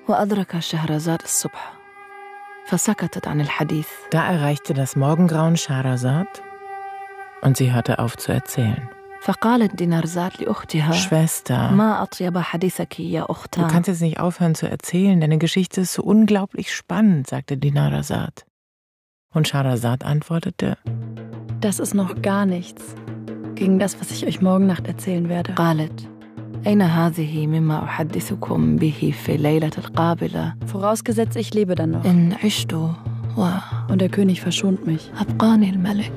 وأدرك شهرزاد الصبح فسكتت عن الحديث. Da erreichte das Morgengrauen Schahrazad und sie hörte auf zu erzählen. فقالت دينارزاد لأختها Schwester, ما أطيب حديثك يا du أختها. kannst jetzt nicht aufhören zu erzählen, deine Geschichte ist so unglaublich spannend, sagte Dinarzad. Und Schahrazad antwortete: Das ist noch gar nichts gegen das, was ich euch morgen Nacht erzählen werde. قالت أين هذه مما أحدثكم به في الليلة القابلة Vorausgesetzt, ich lebe dann noch. إن عشت Und der König verschont mich. وأبقاني الملك.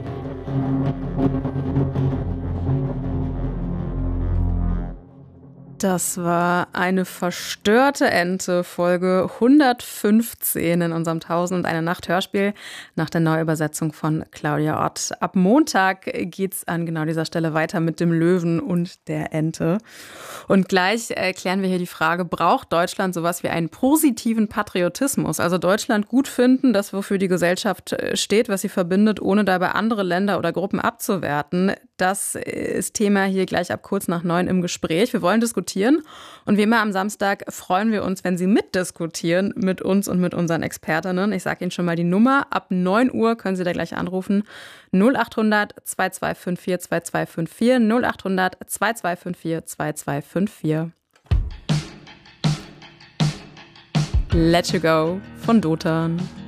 Das war eine verstörte Ente, Folge 115 in unserem 1001 Nacht Hörspiel nach der Neuübersetzung von Claudia Ott. Ab Montag geht's an genau dieser Stelle weiter mit dem Löwen und der Ente. Und gleich klären wir hier die Frage, braucht Deutschland sowas wie einen positiven Patriotismus? Also Deutschland gut finden, das wofür die Gesellschaft steht, was sie verbindet, ohne dabei andere Länder oder Gruppen abzuwerten. Das ist Thema hier gleich ab kurz nach 9 im Gespräch. Wir wollen diskutieren. Und wie immer am Samstag freuen wir uns, wenn Sie mitdiskutieren mit uns und mit unseren Expertinnen. Ich sage Ihnen schon mal die Nummer. Ab 9 Uhr können Sie da gleich anrufen. 0800 2254 2254 0800 2254 2254. Let You Go von Dotan.